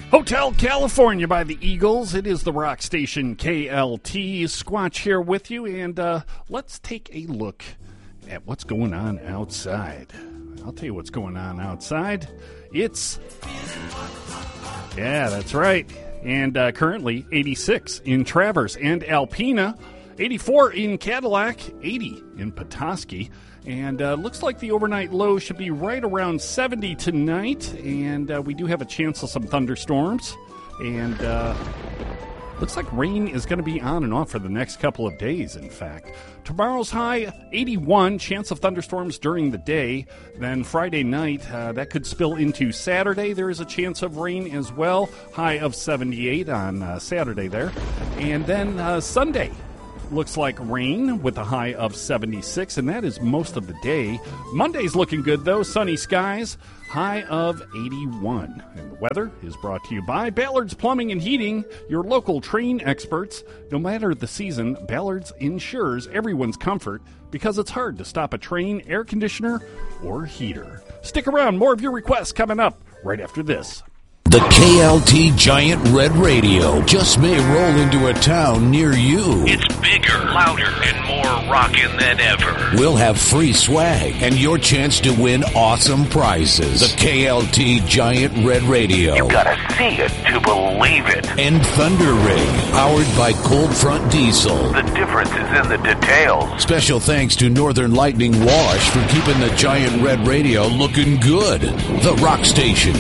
Hotel California by the Eagles. It is the rock station KLT. Squatch here with you, and let's take a look at what's going on outside. I'll tell you what's going on outside. It's, yeah, that's right. And currently 86 in Traverse and Alpena, 84 in Cadillac, 80 in Petoskey. And looks like the overnight low should be right around 70 tonight. And we do have a chance of some thunderstorms. And looks like rain is going to be on and off for the next couple of days, in fact. Tomorrow's high, 81, chance of thunderstorms during the day. Then Friday night, that could spill into Saturday. There is a chance of rain as well. High of 78 on Saturday there. And then Sunday. Looks like rain with a high of 76, and that is most of the day. Monday's looking good, though. Sunny skies, high of 81. And the weather is brought to you by Ballard's Plumbing and Heating, your local Trane experts. No matter the season, Ballard's ensures everyone's comfort because it's hard to stop a Trane air conditioner or heater. Stick around. More of your requests coming up right after this. The KLT Giant Red Radio just may roll into a town near you. It's bigger, louder, and more rockin' than ever. We'll have free swag and your chance to win awesome prizes. The KLT Giant Red Radio. You gotta see it to believe it. And Thunder Rig, powered by Cold Front Diesel. The difference is in the details. Special thanks to Northern Lightning Wash for keeping the Giant Red Radio looking good. The Rock Station,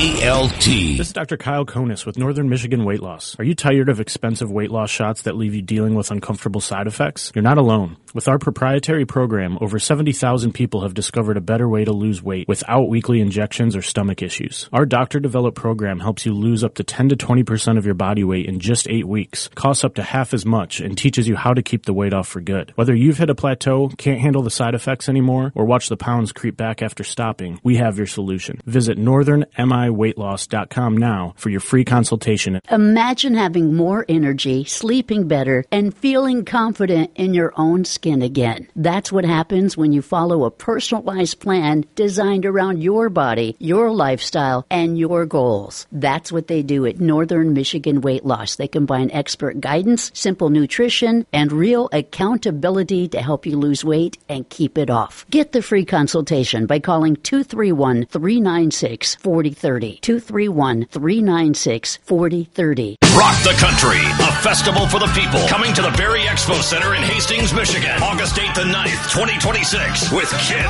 KLT. This is Dr. Kyle Konis with Northern Michigan Weight Loss. Are you tired of expensive weight loss shots that leave you dealing with uncomfortable side effects? You're not alone. With our proprietary program, over 70,000 people have discovered a better way to lose weight without weekly injections or stomach issues. Our doctor-developed program helps you lose up to 10 to 20% of your body weight in just 8 weeks, costs up to half as much, and teaches you how to keep the weight off for good. Whether you've hit a plateau, can't handle the side effects anymore, or watch the pounds creep back after stopping, we have your solution. Visit northernmiweightloss.com now for your free consultation. Imagine having more energy, sleeping better, and feeling confident in your own skin again. That's what happens when you follow a personalized plan designed around your body, your lifestyle, and your goals. That's what they do at Northern Michigan Weight Loss. They combine expert guidance, simple nutrition, and real accountability to help you lose weight and keep it off. Get the free consultation by calling 231-396-4030. 231-396-4030. Rock the Country, a festival for the people, coming to the Berry Expo Center in Hastings, Michigan, August 8th and 9th, 2026, with Kid